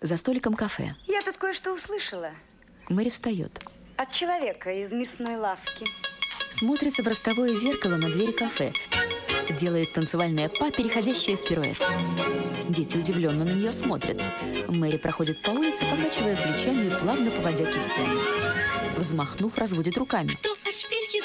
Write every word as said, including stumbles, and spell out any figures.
За столиком кафе. Я тут кое-что услышала. Мэри встает. От человека из мясной лавки. Смотрится в ростовое зеркало на двери кафе. Делает танцевальное па, переходящее в пируэт. Дети удивленно на нее смотрят. Мэри проходит по улице, покачивая плечами и плавно поводя кистями. Взмахнув, разводит руками.